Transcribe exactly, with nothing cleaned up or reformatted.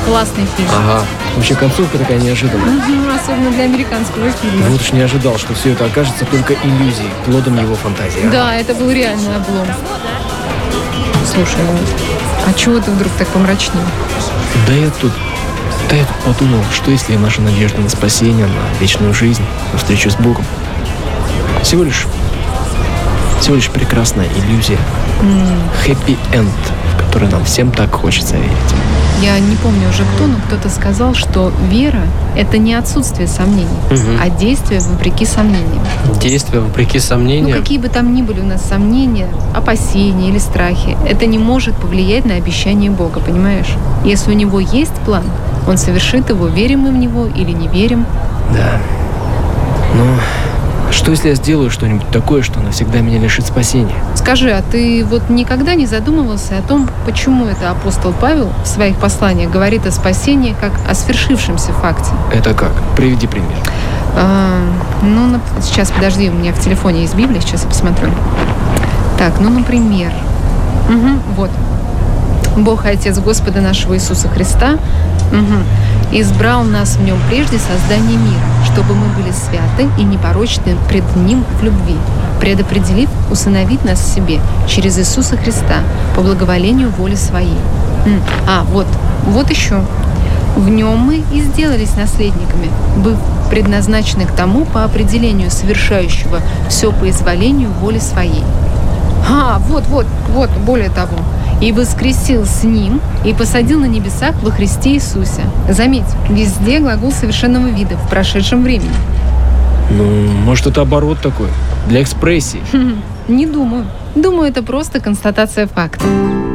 Классный фильм. Ага. Вообще концовка такая неожиданная. Угу, особенно для американского фильма. Вот уж не ожидал, что все это окажется только иллюзией, плодом его фантазии. Да, это был реальный облом. Слушай, а чего ты вдруг так помрачнел? Да я тут... Да я тут подумал, что если наша надежда на спасение, на вечную жизнь, на встречу с Богом, всего лишь... всего лишь прекрасная иллюзия. Хэппи-энд, в который нам всем так хочется верить. Я не помню уже кто, но кто-то сказал, что вера – это не отсутствие сомнений, угу. а действие вопреки сомнениям. Действие вопреки сомнениям? Ну, какие бы там ни были у нас сомнения, опасения или страхи, это не может повлиять на обещание Бога, понимаешь? Если у Него есть план, Он совершит его, верим мы в Него или не верим. Да. Ну... Что, если я сделаю что-нибудь такое, что навсегда меня лишит спасения? Скажи, а ты вот никогда не задумывался о том, почему это апостол Павел в своих посланиях говорит о спасении как о свершившемся факте? Это как? Приведи пример. А, ну, сейчас, подожди, у меня в телефоне есть Библия, сейчас я посмотрю. Так, ну, например, угу, вот. Бог и Отец Господа нашего Иисуса Христа угу, избрал нас в Нем прежде создания мира, чтобы мы были святы и непорочны пред Ним в любви, предопределив усыновить нас в себе через Иисуса Христа по благоволению воли Своей. А, вот, вот еще. В Нем мы и сделались наследниками, быв предназначены к тому по определению совершающего все по изволению воли Своей. А, вот, вот, вот, более того. И воскресил с Ним, и посадил на небесах во Христе Иисусе. Заметь, везде глагол совершенного вида, в прошедшем времени. Ну, может, это оборот такой, для экспрессии? Не думаю. Думаю, это просто констатация факта.